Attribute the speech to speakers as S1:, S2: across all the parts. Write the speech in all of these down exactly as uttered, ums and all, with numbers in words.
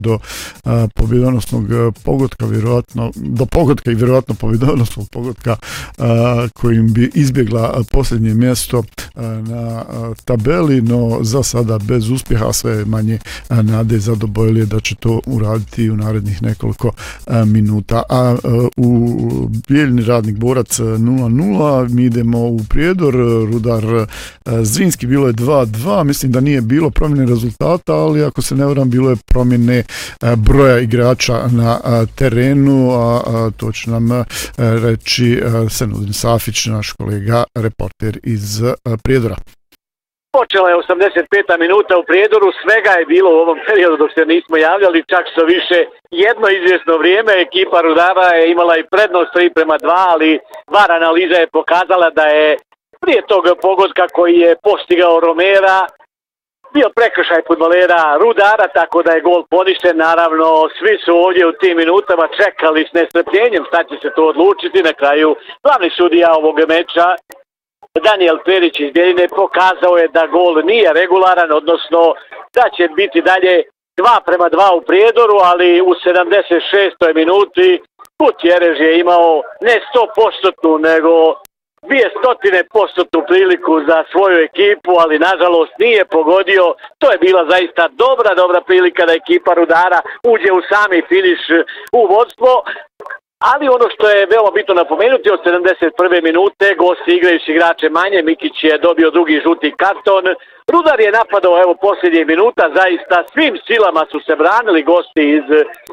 S1: do a, pobjedonosnog pogotka, vjerojatno, do pogotka i vjerojatno pobjedonosnog pogotka a, kojim bi izbjegla posljednje mjesto a, na a, tabeli, no za sada bez uspjeha, sve manje a, nade za Dobojlije da će to uraditi u narednih nekoliko a, minuta. A, a u Bijeljni Radnik Borac nula nula, mi idemo u Prijedor, Rudar a, Zrinski, bilo je dva dva, mislim da nije bilo promjene rezultata, ali ako se ne varam bilo je promjene a, broja igrača na a, terenu, a, a to će nam a, reći a, Senudin Safić, naš kolega reporter iz a, Prijedora.
S2: Počela je osamdeset peta minuta u Prijedoru, svega je bilo u ovom periodu dok se nismo javljali, čak što više jedno izvjesno vrijeme, ekipa Rudara je imala i prednost tri prema dva, ali var analiza je pokazala da je prije tog pogotka koji je postigao Romera bio prekršaj fudbalera Rudara, tako da je gol poništen. Naravno, svi su ovdje u tim minutama čekali s nestrpljenjem šta će se to odlučiti. Na kraju glavni sudija ovog meča, Daniel Perić iz Bjeljine, pokazao je da gol nije regularan, odnosno da će biti dalje dva prema dva u Prijedoru, ali u sedamdeset šestoj minuti Gutjerež je imao ne sto posto nego dvije stotine postotnu priliku za svoju ekipu, ali nažalost nije pogodio. To je bila zaista dobra, dobra prilika da ekipa Rudara uđe u sami finiš u vodstvo. Ali ono što je veoma bitno napomenuti, od sedamdeset prve minute gosti igraju s igrače manje, Mikić je dobio drugi žuti karton. Rudar je napadao evo posljednjih minuta, zaista svim silama su se branili gosti iz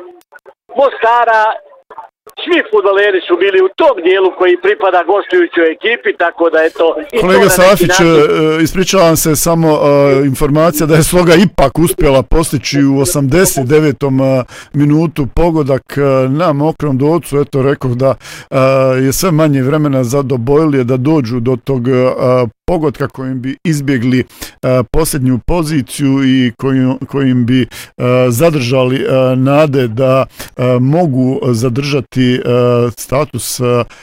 S2: Mostara. Svi fudbaleri su bili u tom dijelu koji pripada gostujućoj ekipi, tako da je to...
S1: Kolega Safić, način... ispričavam se, samo uh, informacija da je Sloga ipak uspjela postići u osamdeset devetom Uh, minutu pogodak uh, na Mokrom Dolcu. Eto, rekao da uh, je sve manje vremena za Dobojlije da dođu do tog uh, pogotka kojim bi izbjegli uh, posljednju poziciju i kojim, kojim bi uh, zadržali uh, nade da uh, mogu zadržati uh, status uh,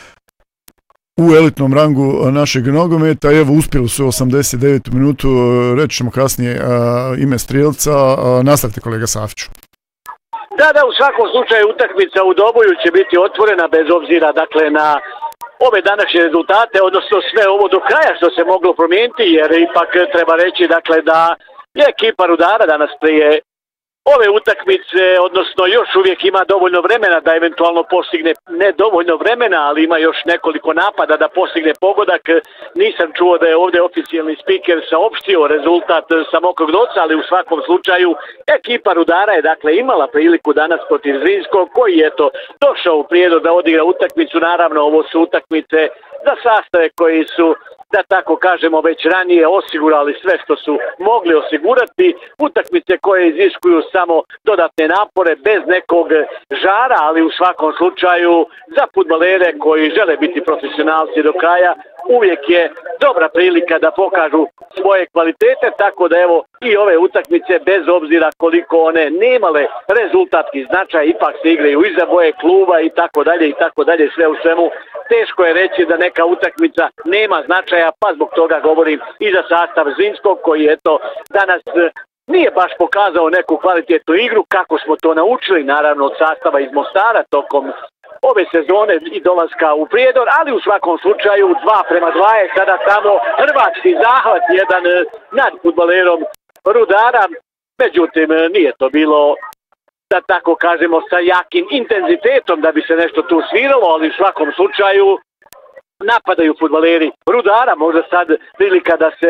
S1: u elitnom rangu našeg nogometa. Evo, uspjeli su u osamdeset devetu minutu, reći ćemo kasnije uh, ime strijelca. Uh, nastavite, kolega Safiću.
S2: Da, da, u svakom slučaju utakmica u Doboju će biti otvorena bez obzira dakle na ove današnje rezultate, odnosno sve ovo do kraja što se moglo promijeniti, jer ipak treba reći dakle da je ekipa Rudara danas prije ove utakmice, odnosno još uvijek ima dovoljno vremena da eventualno postigne, ne dovoljno vremena, ali ima još nekoliko napada da postigne pogodak. Nisam čuo da je ovdje oficijalni spiker saopštio rezultat sa Mokrog Dolca, ali u svakom slučaju ekipa Rudara je dakle imala priliku danas protiv Zrinskog, koji je to došao u Prijedor da odigra utakmicu. Naravno, ovo su utakmice za sastave koji su, da tako kažemo, već ranije osigurali sve što su mogli osigurati, utakmice koje iziskuju samo dodatne napore bez nekog žara, ali u svakom slučaju za fudbalere koji žele biti profesionalci do kraja uvijek je dobra prilika da pokažu svoje kvalitete, tako da evo i ove utakmice bez obzira koliko one nemale rezultatski značaj, ipak se igraju iza boje kluba i tako dalje i tako dalje, sve u svemu. Teško je reći da neka utakmica nema značaja, pa zbog toga govorim i za sastav Zrinskog koji eto danas nije baš pokazao neku kvalitetnu igru kako smo to naučili naravno od sastava iz Mostara tokom ove sezone i dolaska u Prijedor, ali u svakom slučaju dva prema dva je sada tamo hrvatski zahvat jedan nad fudbalerom Rudara, međutim nije to bilo, da tako kažemo, sa jakim intenzitetom da bi se nešto tu sviralo, ali u svakom slučaju napadaju fudbaleri Rudara, možda sad prilika da se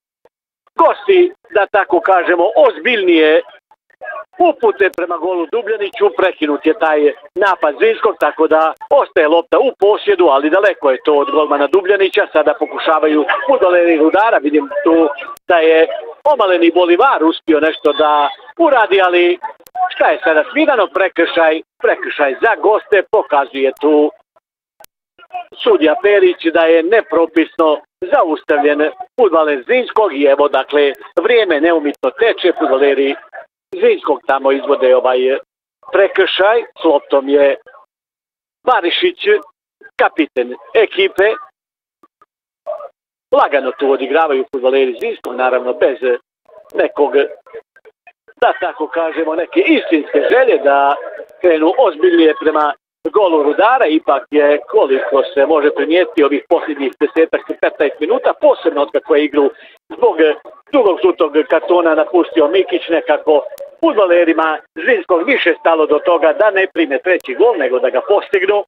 S2: gosti, da tako kažemo, ozbiljnije upute prema golu Dubljaniću. Prekinut je taj napad Zrinskog, tako da ostaje lopta u posjedu, ali daleko je to od golmana Dubljanića. Sada pokušavaju fudbaleri Rudara, vidim tu da je omaleni Bolivar uspio nešto da uradi, ali šta je sada svirano? Prekršaj, prekršaj za goste, pokazuje tu sudija Perić da je nepropisno zaustavljen fudbaler Zrinskog i evo dakle vrijeme neumitno teče, fudbaleri Zrinskog tamo izvode ovaj prekršaj. S loptom je Barišić, kapiten ekipe. Lagano tu odigravaju fudbaleri Zrinskog, naravno bez nekog da tako kažemo, neke istinske želje da krenu ozbiljnije prema golu Rudara. Ipak je, koliko se može primijetiti ovih posljednjih desetak do petnaest minuta, posebno od kako je igru zbog drugog žutog kartona napustio Mikić, nekako fudbalerima Zrinskog više stalo do toga da ne prime treći gol, nego da ga postignu.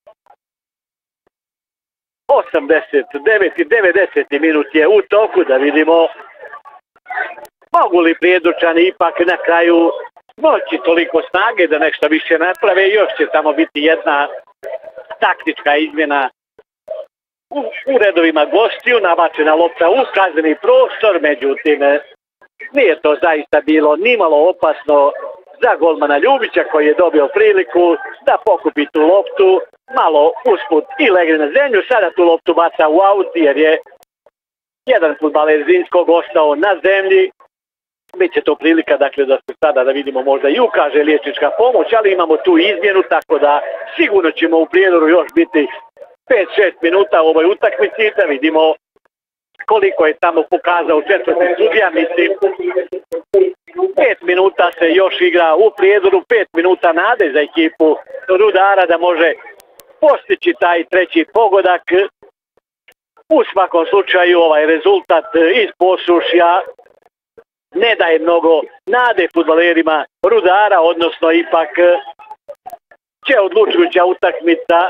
S2: osamdeset devet i devedeseti minut je u toku, da vidimo mogu li Prijedorčani ipak na kraju moći toliko snage da nešto više naprave. Još će tamo biti jedna taktička izmjena u, u redovima gostiju, nabačena lopta u kazneni prostor, međutim nije to zaista bilo nimalo opasno za golmana Ljubića, koji je dobio priliku da pokupi tu loptu, malo usput i legne na zemlju. Sada tu loptu baca u aut jer je jedan fudbaler Zrinskog ostao na zemlji. Biće to prilika, dakle, da se sada da vidimo možda i ukaže liječnička pomoć, ali imamo tu izmjenu, tako da sigurno ćemo u Prijedoru još biti pet šest minuta u ovoj utakmici, da vidimo koliko je tamo pokazao četvrti sudija. Mislim, pet minuta se još igra u Prijedoru, pet minuta nade za ekipu Rudara da može postići taj treći pogodak. U svakom slučaju ovaj rezultat iz Posušja ne daje mnogo nade fudbalerima Rudara, odnosno ipak će odlučujuća utakmica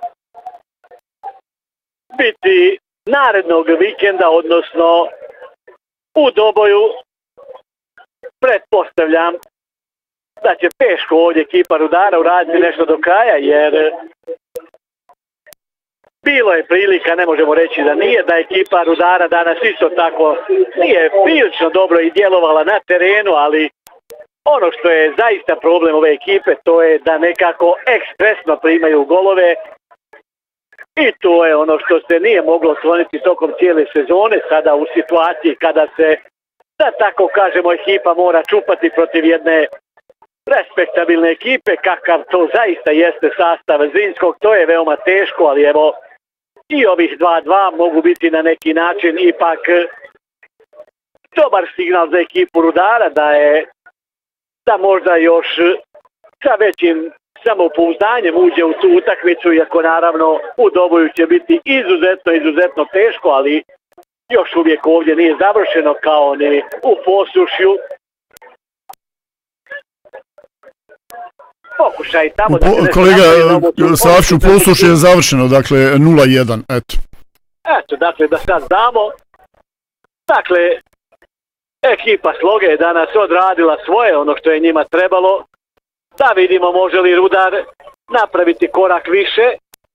S2: biti narednog vikenda, odnosno u Doboju. Pretpostavljam da će teško ovdje ekipa Rudara uraditi nešto do kraja, jer bilo je prilika, ne možemo reći da nije, da ekipa Rudara danas isto tako nije prilično dobro i djelovala na terenu, ali ono što je zaista problem ove ekipe, to je da nekako ekspresno primaju golove i to je ono što se nije moglo otkloniti tokom cijele sezone. Sada u situaciji kada se, da tako kažemo, ekipa mora čupati protiv jedne respektabilne ekipe, kakav to zaista jeste sastav Zrinskog, to je veoma teško, ali evo i ovih dva dva mogu biti na neki način ipak dobar signal za ekipu Rudara da je da možda još sa većim samopouzdanjem uđe u tu utakmicu, iako naravno u Doboju će biti izuzetno, izuzetno teško, ali još uvijek ovdje nije završeno kao ni u Posušju. Pokušaj tamo da se
S1: kolega Savšu, Posušje je završeno, dakle nula jedan, eto.
S2: Eto, dakle da sad znamo. Dakle, ekipa Sloge je danas odradila svoje, ono što je njima trebalo. Da vidimo može li Rudar napraviti korak više.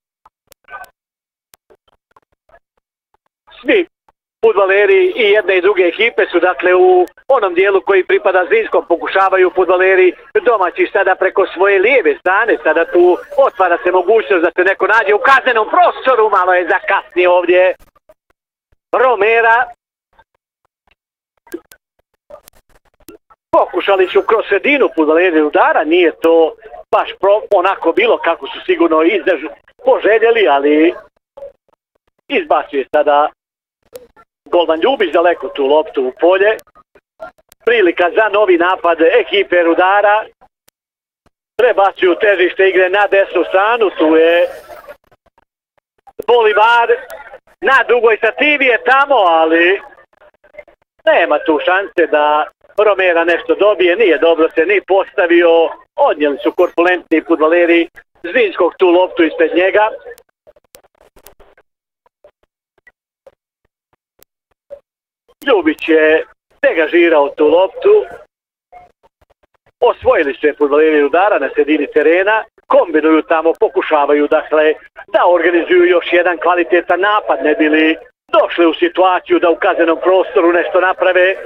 S2: Svi fudbaleri i jedne i druge ekipe su dakle u onom dijelu koji pripada Zrinskom, pokušavaju fudbaleri domaći sada preko svoje lijeve strane. Sada tu otvara se mogućnost da se neko nađe u kaznenom prostoru, malo je zakasnio ovdje Romera. Pokušali su kroz sredinu fudbaleri Rudara, nije to baš pro, onako bilo kako su sigurno izdež poželjeli, ali izbacuje sada golman Ljubić daleko tu loptu u polje. Prilika za novi napad ekipe Rudara. Prebacuju težište igre na desnu stranu, tu je Bolivar. Na drugoj stativi je tamo, ali nema tu šanse da Romera nešto dobije, nije dobro se ni postavio. Odnijeli su korpulentni fudbaleri Zrinskog tu loptu ispred njega. Ljubić je degažirao tu loptu. Osvojili se fudbaleri Rudara na sredini terena. Kombinuju tamo, pokušavaju dakle da organizuju još jedan kvalitetan napad, ne bili došli u situaciju da u kaznenom prostoru nešto naprave.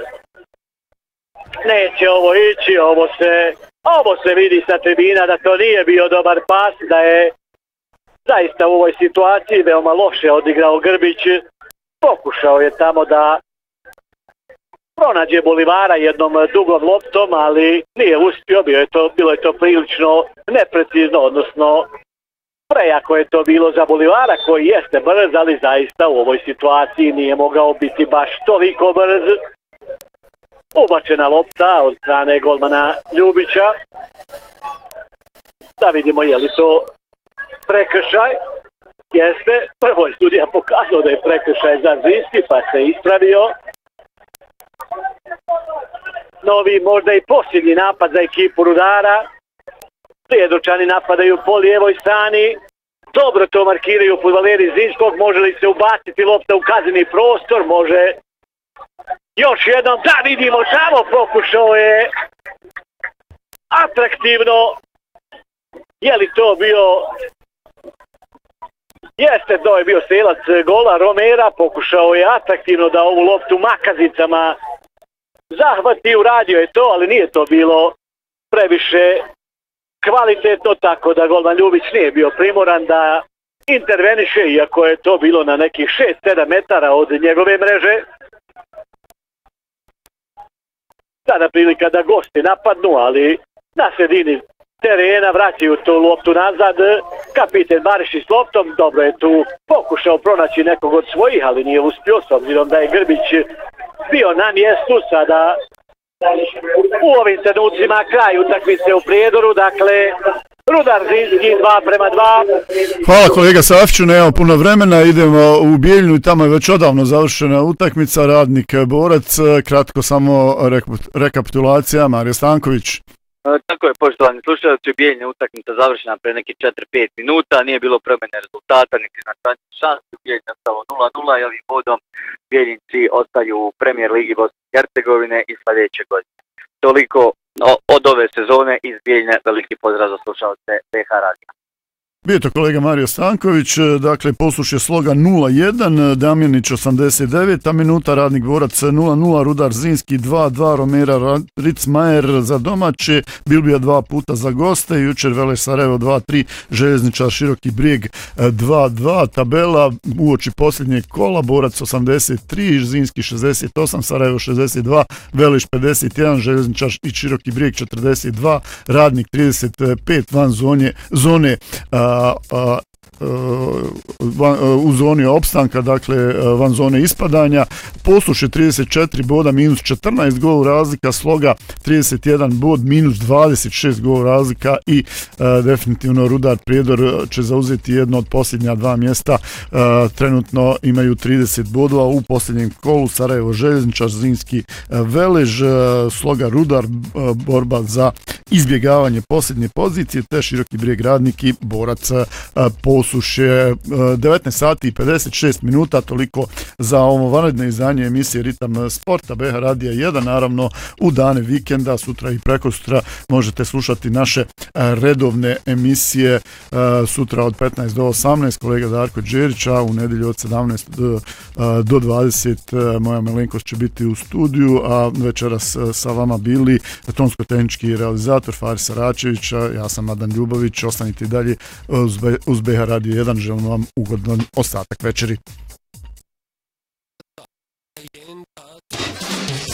S2: Neće ovo ići, ovo se, ovo se vidi sa tribina da to nije bio dobar pas, da je zaista u ovoj situaciji veoma loše odigrao Grbić. Pokušao je tamo da pronađe Bolivara jednom dugom loptom, ali nije uspio, bio je to, bilo je to prilično neprecizno, odnosno prejako je to bilo za Bolivara koji jeste brz, ali zaista u ovoj situaciji nije mogao biti baš toliko brz. Ubačena lopta od strane golmana Ljubića. Da vidimo je li to prekršaj. Jeste, prvo je sudija pokazao da je prekršaj za Zrinski, pa se ispravio. Novi možda i posljednji napad za ekipu Rudara. Prijedočani napadaju po lijevoj strani. Dobro to markiraju fudbaleri Zrinskog. Može li se ubaciti lopta u kazneni prostor? Može. Još jednom, da vidimo tamo, pokušao je atraktivno. Je li to bio... Jeste, to je bio strelac gola Romera, pokušao je atraktivno da ovu loptu makazicama zahvati, uradio je to, ali nije to bilo previše kvalitetno, tako da golman Ljubić nije bio primoran da interveniše, iako je to bilo na nekih šest sedam metara od njegove mreže. Sada prilika da gosti napadnu, ali na sredini terena vraćaju tu loptu nazad. Kapiten Barišić s loptom, dobro je tu pokušao pronaći nekog od svojih, ali nije uspio, s obzirom da je Grbić bio na mjestu. Sada u ovim trenucima kraj utakmice u Prijedoru, dakle Rudar Zrinski dva prema dva.
S1: Hvala kolega Safiću, nemamo puno vremena, idemo u Bijeljinu i tamo je već odavno završena utakmica, Radnik Borac. Kratko samo rekapitulacija, Mario Stanković.
S3: Tako je, poštovani slušalci, u Bijeljini utakmica završena pre nekih četiri pet minuta, nije bilo promjene rezultata, neki značajni šansi, u Bijeljini ostalo nula nula i ovim bodom Bijeljinci ostaju u Premijer Ligi Bosne i Hercegovine i sljedeće godine. Toliko od ove sezone iz Bijeljine, veliki pozdrav za slušalce B H Radija.
S1: Bio to kolega Mario Stanković, dakle posluš je sloga nula jedan, Damjanić osamdeset deveta minuta, Radnik Borac nula nula, Rudar Zrinski dva dva, Romera Ricmajer za domaće, Bilbija dva puta za goste, jučer Veleš Sarajevo dva tri, Željezničar Široki Brijeg dva dva, tabela uoči posljednjeg kola, Borac osamdeset tri, Zrinski šezdeset osam, Sarajevo šezdeset dva, Veleš pedeset jedan, Željezničar i Široki Brijeg četrdeset dva, Radnik trideset pet van zone, zone a, a, van, u zoni opstanka, dakle van zone ispadanja. Posluš je trideset četiri boda, minus četrnaest gol razlika, sloga trideset jedan bod, minus dvadeset šest gol razlika i a, definitivno Rudar Prijedor će zauzeti jedno od posljednja dva mjesta. A, trenutno imaju trideset bodova u posljednjem kolu, Sarajevo Željezničar, Zrinski Velež, a, sloga Rudar, a, borba za izbjegavanje posljednje pozicije, te Široki Brijeg Radnik i Borac a, Posluš. Je devetnaest sati i pedeset šest minuta, toliko za ovo vanredno izdanje emisije Ritam Sporta B H Radija jedan. Naravno u dane vikenda, sutra i prekosutra možete slušati naše redovne emisije, sutra od petnaest do osamnaest kolega Darko Đerić, a u nedjelju od sedamnaest do dvadeset moja malenkost će biti u studiju, a večeras sa vama bili tonsko-tehnički realizator Faris Saračević, ja sam Madan Ljubović. Ostanite i dalje uz B H Radio jedan, želim vam ugodan ostatak večeri.